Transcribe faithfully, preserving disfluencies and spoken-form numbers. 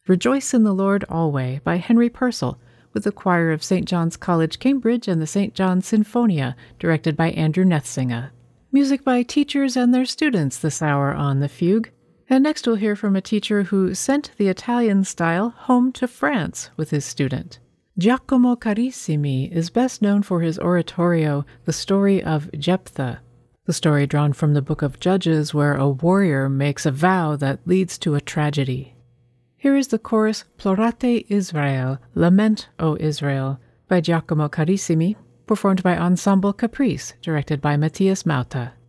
Rejoice in the Lord Alway by Henry Purcell, with the choir of Saint John's College, Cambridge, and the Saint John's Sinfonia, directed by Andrew Nethsinga. Music by teachers and their students this hour on The Fugue. And next we'll hear from a teacher who sent the Italian style home to France with his student. Giacomo Carissimi is best known for his oratorio, The Story of Jephthah, the story drawn from the Book of Judges where a warrior makes a vow that leads to a tragedy. Here is the chorus Plorate Israel, Lament, O Israel, by Giacomo Carissimi, performed by Ensemble Caprice, directed by Matthias Mauta.